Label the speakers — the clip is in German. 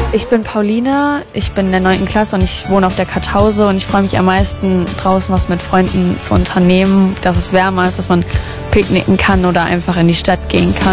Speaker 1: Ich bin Pauline, ich bin in der 9. Klasse und ich wohne auf der Kartause und ich freue mich am meisten, draußen was mit Freunden zu unternehmen, dass es wärmer ist, dass man picknicken kann oder einfach in die Stadt gehen kann.